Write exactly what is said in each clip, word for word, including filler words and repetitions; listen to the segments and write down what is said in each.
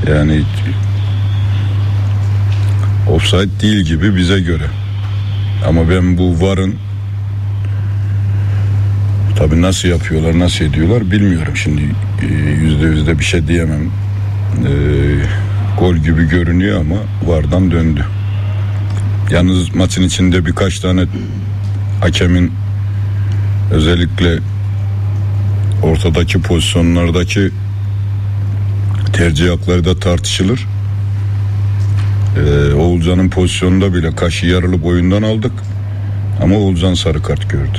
Yani offside değil gibi bize göre. Ama ben bu VAR'ın tabii nasıl yapıyorlar, nasıl ediyorlar bilmiyorum. Şimdi yüzde yüzde bir şey diyemem. E, gol gibi görünüyor ama VAR'dan döndü. Yalnız maçın içinde birkaç tane hakemin özellikle ortadaki pozisyonlardaki tercih hakları da tartışılır. Ee, Oğulcan'ın pozisyonunda bile kaşı yarılı boyundan aldık. Ama Oğulcan sarı kart gördü.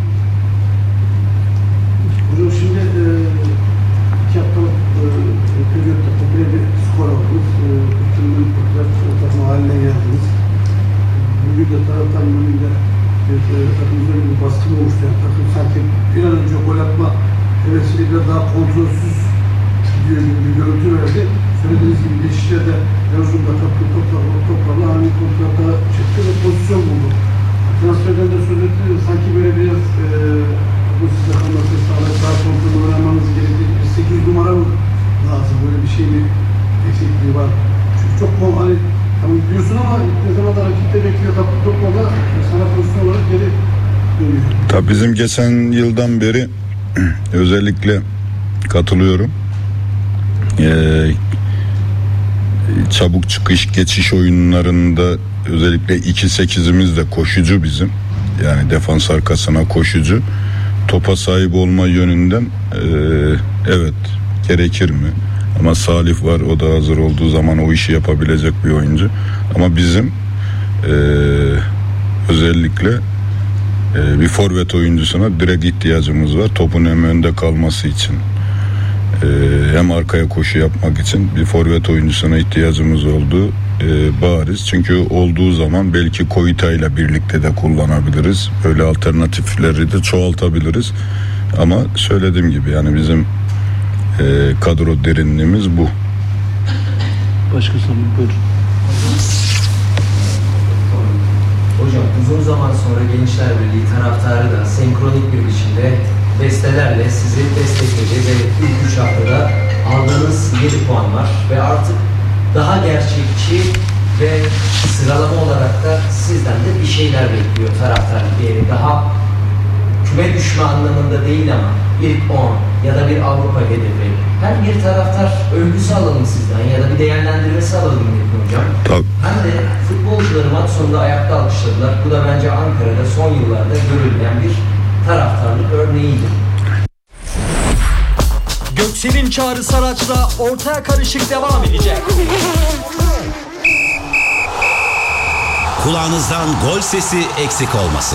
Hocam şimdi e, iki haftalık e, periyotta popüler bir skor aldınız. Bütünün popüler takım haline geldiniz. Bugün de taraftan bugün de takımımızda bir baskı oluştu. Yani takım sanki bir an önce gol atma hevesiyle biraz daha kontrolsüz gidiyor gibi bir görüntü verdi. Söylediğiniz gibi geçişlerde Erzurum'da toplu toplarla toplarla hani kontrata çıktı ve pozisyon buldu. Transferden de söz ettiniz. Sanki böyle biraz e, bu size kalması sağlayıp daha kontrolü öğrenmeniz gerektiği bir sekiz numara mı lazım? Böyle bir şey mi eksikliği var? Çünkü çok bol hani tamam biliyorsun ama ne zaman da rakipte bekliyor toplu toplarla sana pozisyon olarak geri dönüyor. Tabii bizim geçen yıldan beri özellikle katılıyorum. Ee, çabuk çıkış geçiş oyunlarında özellikle iki sekizimiz de koşucu bizim. Yani defans arkasına koşucu. Topa sahip olma yönünden e, evet gerekir mi? Ama Salih var, o da hazır olduğu zaman o işi yapabilecek bir oyuncu. Ama bizim e, özellikle e, bir forvet oyuncusuna direkt ihtiyacımız var. Topun hem önde kalması için e, hem arkaya koşu yapmak için bir forvet oyuncusuna ihtiyacımız olduğu e, bariz. Çünkü olduğu zaman belki Koyta ile birlikte de kullanabiliriz. Böyle alternatifleri de çoğaltabiliriz. Ama söylediğim gibi yani bizim e, kadro derinliğimiz bu. Başka soru buyurun. Hocam uzun zaman sonra Gençler Birliği taraftarı da senkronik bir biçimde bestelerle sizi destekledi ve ilk üç haftada aldığınız yedi puan var ve artık daha gerçekçi ve sıralama olarak da sizden de bir şeyler bekliyor taraftar diğeri. Daha küme düşme anlamında değil ama ilk on ya da bir Avrupa hedefi. Hem bir taraftar övgüsü alalım sizden ya da bir değerlendirmesi alalım Metin Hocam. Tabii. Hem de futbolcuları maç sonunda ayakta alkışladılar. Bu da bence Ankara'da son yıllarda görülmeyen bir taraftarlık örneğiydi. Göksel'in Çağrı Saraç'la ortaya karışık devam edecek. Kulağınızdan gol sesi eksik olmasın.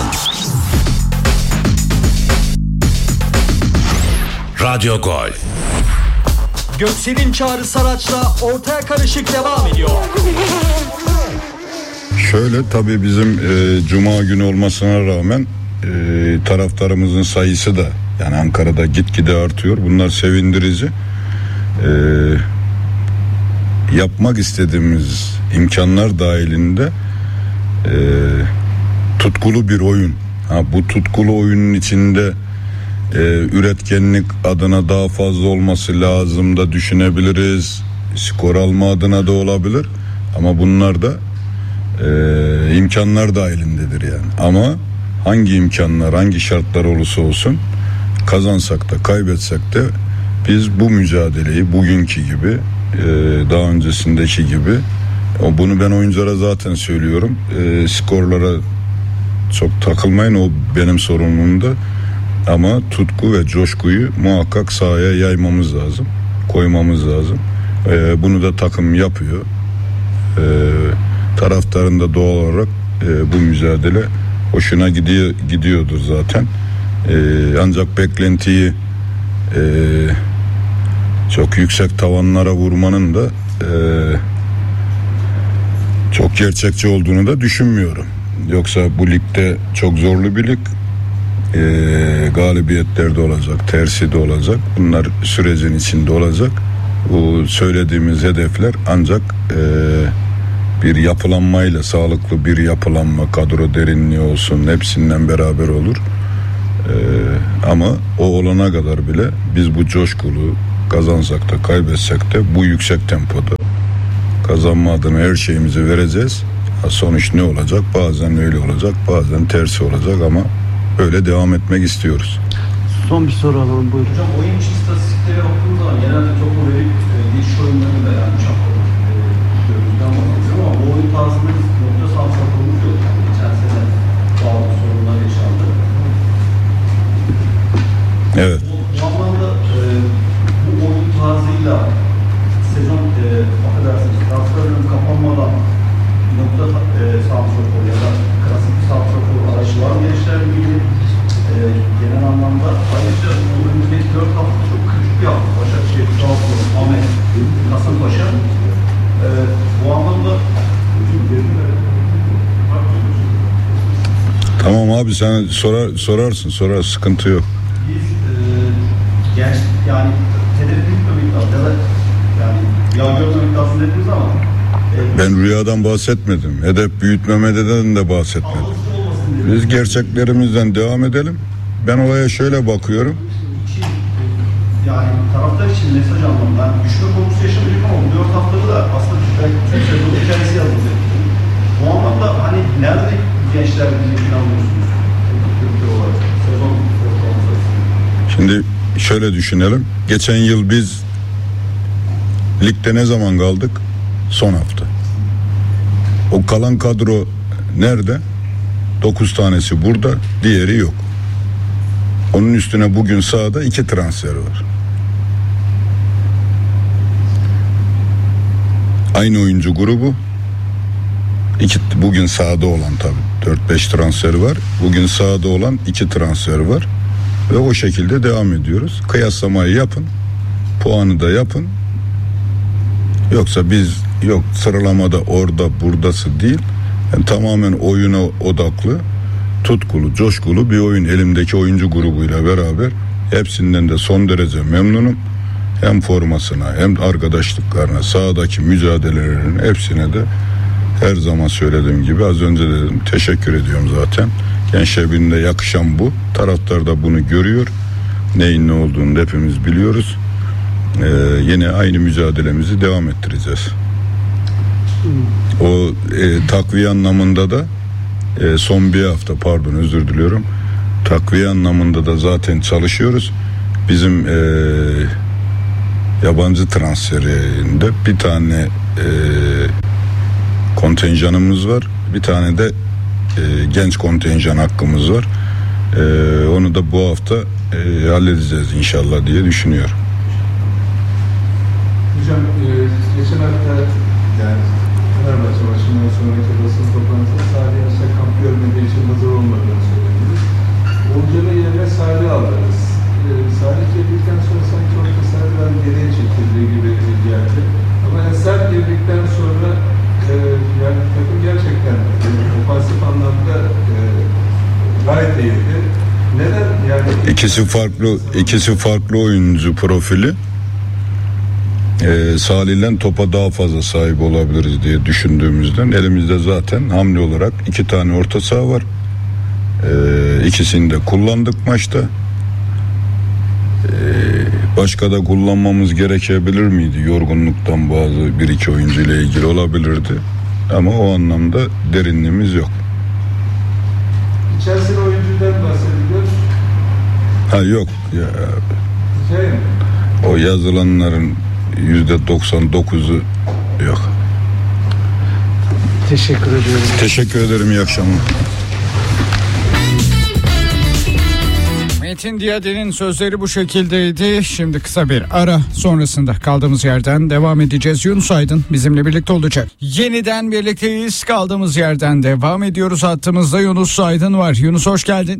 Radyo Gol. Göksel'in Çağrı Saraç'la ortaya karışık devam ediyor. Şöyle tabii bizim e, Cuma günü olmasına rağmen e, taraftarımızın sayısı da yani Ankara'da gitgide artıyor. Bunlar sevindirici. E, yapmak istediğimiz imkanlar dahilinde e, tutkulu bir oyun. Ha, bu tutkulu oyunun içinde e, üretkenlik adına daha fazla olması lazım da düşünebiliriz. Skor alma adına da olabilir. Ama bunlar da e, imkanlar dahilindedir yani. Ama hangi imkanlar, hangi şartlar olursa olsun kazansak da kaybetsek de biz bu mücadeleyi bugünkü gibi e, daha öncesindeki gibi o bunu ben oyunculara zaten söylüyorum. E, skorlara çok takılmayın, o benim sorumluluğumda. Ama tutku ve coşkuyu muhakkak sahaya yaymamız lazım. Koymamız lazım. E, bunu da takım yapıyor. E, taraftarın da doğal olarak e, bu mücadele hoşuna gidiyor, gidiyordur zaten. E, ancak beklentiyi e, çok yüksek tavanlara vurmanın da e, çok gerçekçi olduğunu da düşünmüyorum. Yoksa bu ligde çok zorlu bir lig. E, galibiyetler de olacak, tersi de olacak. Bunlar sürecin içinde olacak. Bu söylediğimiz hedefler ancak e, bir yapılanmayla, sağlıklı bir yapılanma, kadro derinliği olsun, hepsinden beraber olur. E, ama o olana kadar bile biz bu coşkulu kazansak da kaybetsek de bu yüksek tempoda Kazanma adına her şeyimizi vereceğiz. Ha, sonuç ne olacak? Bazen öyle olacak, bazen tersi olacak ama öyle devam etmek istiyoruz. Son bir soru alalım, buyurun. Hocam oyun içi istatistikleri baktığımız zaman genelde topu verip e, geçiş oyunlarında yani uçak e, gözünden bahsediyorum ama bu oyun tarzında nokta santraforumuz yok. Yani geçen sene bazı sorunlar yaşandı. Evet. Bu, bu anlamda e, bu oyun tarzıyla sezon e, affedersiniz transferlerin kapanmadan nokta e, santrafor ya da klasik bir santrafor aracı var mı gençler ilgili? E, genel anlamda ayrıca önümüzdeki dört hafta çok kritik bir hafta. Başakşehir, Trabzon, Ahmet, Kasımpaşa. E, bu anlamda Tamam abi, sen sorar sorarsın, sorar, sıkıntı yok. biz e, genç yani hedef büyütmemek lazım ya da yani yağ görmemek lazım dediniz ama e, Ben rüyadan bahsetmedim. Hedef büyütmemeden de bahsetmedim. alıcı olmasın diye. Biz gerçeklerimizden devam edelim. Ben olaya şöyle bakıyorum. için, yani taraftar için mesaj anlamında yani düşme konusu yaşamayacak ama bu dört haftada da aslında belki tüm sezon hikayesi yazılacak. Bu anlamda hani nerede gençler bizi planlıyorsunuz? Türkiye olarak sezon ortalaması. Şimdi şöyle düşünelim. Geçen yıl biz ligde ne zaman kaldık? Son hafta. O kalan kadro nerede? dokuz tanesi burada, diğeri yok. Onun üstüne bugün sahada iki transfer var. Aynı oyuncu grubu. İki, bugün sahada olan tabii dört beş transfer var. Bugün sahada olan iki transfer var. Ve o şekilde devam ediyoruz. Kıyaslamayı yapın. Puanı da yapın. Yoksa biz yok sıralamada orada buradası değil. Yani tamamen oyuna odaklı, tutkulu, coşkulu bir oyun. Elimdeki oyuncu grubuyla beraber hepsinden de son derece memnunum. Hem formasına hem arkadaşlıklarına, sahadaki mücadelelerin hepsine de her zaman söylediğim gibi az önce dedim, teşekkür ediyorum zaten. Gençler Birliği'ne yakışan bu. Taraftar da bunu görüyor. Neyin ne olduğunu da hepimiz biliyoruz. Ee, yine aynı mücadelemizi devam ettireceğiz. O e, takviye anlamında da e, son bir hafta pardon özür diliyorum. Takviye anlamında da zaten çalışıyoruz. Bizim e, yabancı transferinde bir tane e, kontenjanımız var. Bir tane de e, genç kontenjan hakkımız var. E, onu da bu hafta e, halledeceğiz inşallah diye düşünüyorum. Hocam e, geçen hafta yani Fenerbahçe maçından sonraki basın toplantısında Salih Yaşar kamp görmediği için hazır olmadığını söylediniz. Olcan'ın yerine Salih aldınız. E, Salih girdikten sonra sanki orta saha biraz geriye çekildiği gibi geldi. Ama Eser girdikten sonra e, yani takım gerçekten e, ofansif anlamda e, gayet iyiydi. Neden yani? İkisi farklı, ikisi farklı oyuncu profili. Ee, Salih'le topa daha fazla sahip olabiliriz diye düşündüğümüzden elimizde zaten hamle olarak iki tane orta saha var. Ee, ikisini de kullandık maçta. Ee, başka da kullanmamız gerekebilir miydi? Yorgunluktan bazı bir iki oyuncu ile ilgili olabilirdi. Ama o anlamda derinliğimiz yok. İçerisinde oyuncudan bahsediliyor. Ha yok. Ya, Hikaye mi? o yazılanların yüzde doksan dokuzu yok. Teşekkür ediyorum. Teşekkür ederim. İyi akşamlar. Metin Diyade'nin sözleri bu şekildeydi. Şimdi kısa bir ara sonrasında kaldığımız yerden devam edeceğiz. Yunus Aydın bizimle birlikte olacak. Yeniden birlikteyiz. Kaldığımız yerden devam ediyoruz. Hattımızda Yunus Aydın var. Yunus hoş geldin.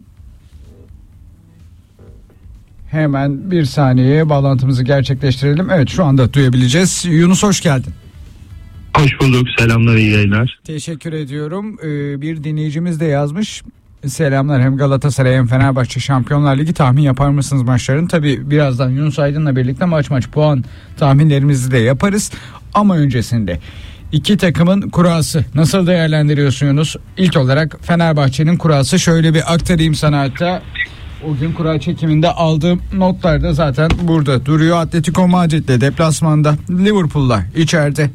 Hemen bir saniye bağlantımızı gerçekleştirelim. Evet şu anda duyabileceğiz. Yunus hoş geldin. Hoş bulduk. Selamlar, iyi yayınlar. Teşekkür ediyorum. Ee, bir dinleyicimiz de yazmış. Selamlar, hem Galatasaray hem Fenerbahçe Şampiyonlar Ligi tahmin yapar mısınız maçların? Tabii birazdan Yunus Aydın'la birlikte maç maç puan tahminlerimizi de yaparız. Ama öncesinde iki takımın kurası nasıl değerlendiriyorsun Yunus? İlk olarak Fenerbahçe'nin kurası şöyle bir aktarayım sana hatta. O gün kura çekiminde aldığım notlar da zaten burada duruyor. Atletico Madrid'le deplasmanda, Liverpool'la içeride